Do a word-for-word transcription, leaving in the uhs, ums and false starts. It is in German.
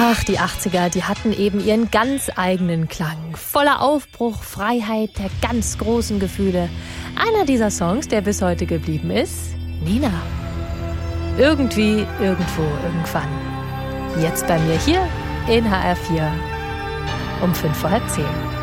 Ach, die achtziger, die hatten eben ihren ganz eigenen Klang. Voller Aufbruch, Freiheit, der ganz großen Gefühle. Einer dieser Songs, der bis heute geblieben ist, Nina. Irgendwie, irgendwo, irgendwann. Jetzt bei mir hier in H R vier um fünf vor halb zehn.